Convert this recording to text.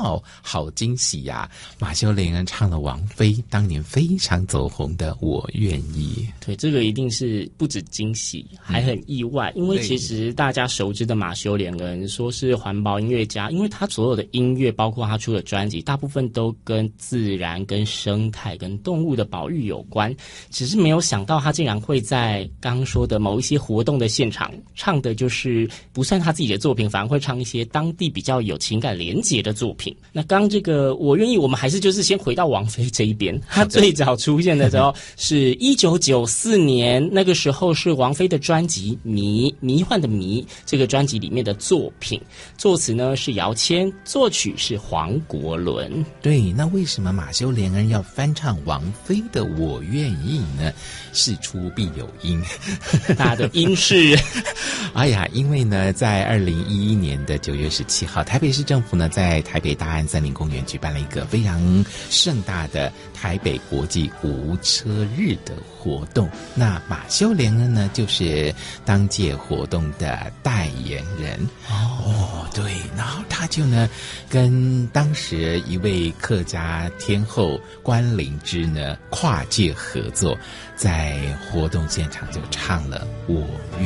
哦，好惊喜呀！马修·连恩唱了王菲当年非常走红的《我愿意》。 对，这个一定是不止惊喜，还很意外，因为其实大家熟知的马修·连恩说是环保音乐家，因为他所有的音乐，包括他出的专辑，大部分都跟自然、跟生态、跟动物的保育有关。只是没有想到他竟然会在刚刚说的某一些活动的现场唱的就是不算他自己的作品，反而会唱一些当地比较有情感连结的作品。那刚这个我愿意，我们还是就是先回到王菲这一边。他最早出现的时候是1994年，那个时候是王菲的专辑迷幻的迷这个专辑里面的作品，作词呢是姚谦，作曲是黄国伦。 对，那为什么马修·连恩要翻唱王菲的《我愿意》呢？事出必有因， 他的因是哎呀，因为呢，在2011年的9月17号，台北市政府呢在台北大安森林公园举办了一个非常盛大的台北国际无车日的活动。那马修·连恩呢，就是当届活动的代言人。哦，对，然后他就呢跟当时一位客家天后关灵芝呢跨界合作，在活动现场就唱了《我愿